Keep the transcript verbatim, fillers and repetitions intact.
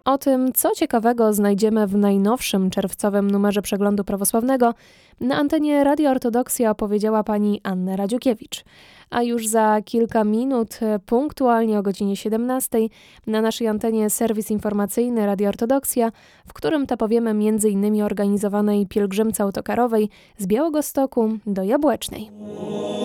O tym, co ciekawego znajdziemy w najnowszym czerwcowym numerze Przeglądu Prawosławnego, na antenie Radia Ortodoksja opowiedziała pani Anna Radziukiewicz. A już za kilka minut, punktualnie o godzinie siedemnastej, na naszej antenie serwis informacyjny Radia Ortodoksja, w którym to powiemy między innymi o organizowanej pielgrzymce autokarowej z Białegostoku do Jabłecznej.